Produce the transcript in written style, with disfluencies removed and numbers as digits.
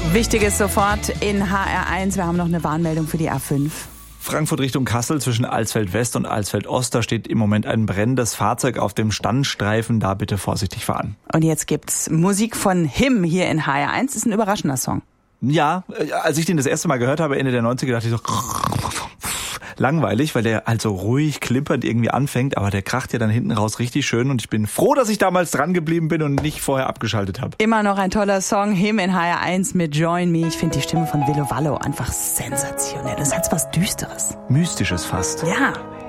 Wichtiges sofort in HR1. Wir haben noch eine Warnmeldung für die A5. Frankfurt Richtung Kassel zwischen Alsfeld West und Alsfeld Ost. Da steht im Moment ein brennendes Fahrzeug auf dem Standstreifen. Da bitte vorsichtig fahren. Und jetzt gibt's Musik von Him hier in HR1. Das ist ein überraschender Song. Ja, als ich den das erste Mal gehört habe, Ende der 90er, dachte ich so, langweilig, weil der halt so ruhig klimpernd irgendwie anfängt, aber der kracht ja dann hinten raus richtig schön und ich bin froh, dass ich damals dran geblieben bin und nicht vorher abgeschaltet habe. Immer noch ein toller Song, Him in HR1 mit Join Me. Ich finde die Stimme von Willow Wallo einfach sensationell. Das hat was Düsteres. Mystisches fast. Ja.